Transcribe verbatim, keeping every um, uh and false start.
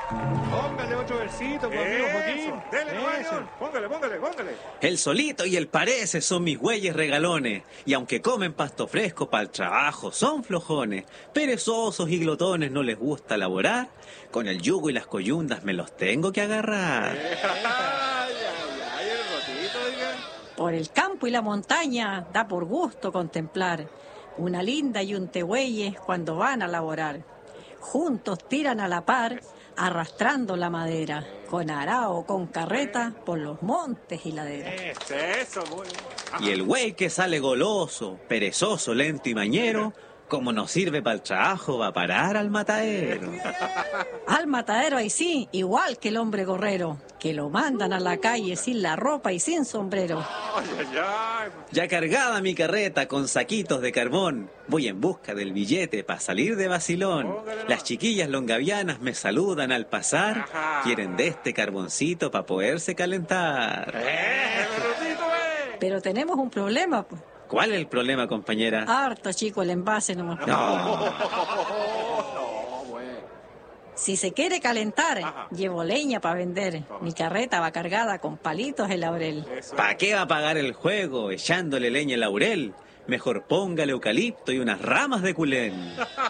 Póngale otro versito, pues, amigo Joaquín. Dele, Eso. Juan, póngale, póngale, póngale. El solito y el parece son mis güeyes regalones, y aunque comen pasto fresco para el trabajo, son flojones. Perezosos y glotones no les gusta laborar, con el yugo y las coyundas me los tengo que agarrar. Ay, ay, ay, el rotito, oiga. Por el campo y la montaña da por gusto contemplar una linda y un tehueyes cuando van a laborar. Juntos tiran a la par, arrastrando la madera, con arao o con carreta, por los montes y laderas. Eso, eso, muy bien. Y el güey que sale goloso, perezoso, lento y mañero, como no sirve para el trabajo, va a parar al matadero. Al matadero ahí sí, igual que el hombre gorrero, que lo mandan a la calle sin la ropa y sin sombrero. Ay, ay, ay. Ya cargada mi carreta con saquitos de carbón, voy en busca del billete para salir de vacilón. Las chiquillas longavianas me saludan al pasar, quieren de este carboncito para poderse calentar. Eh, el rotito, eh. Pero tenemos un problema, pues. ¿Cuál es el problema, compañera? Harto chico el envase nomás. No, No, güey. Si se quiere calentar, Ajá. llevo leña para vender. Mi carreta va cargada con palitos de laurel. Eso. ¿para qué va a pagar el juego echándole leña al laurel? Mejor póngale eucalipto y unas ramas de culén.